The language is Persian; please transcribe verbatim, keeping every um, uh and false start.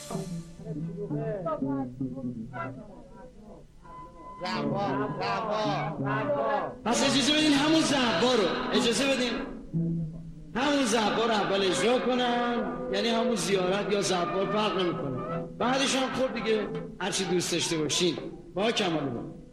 پس اجازه بدین همون زعبا رو اجازه بدین همون زعبا رو اول اجرا کنن، یعنی همون زیارت یا زعبا فرق نمیکنه. بعدش هم خود دیگه هرچی دوست داشته باشین. با کمال من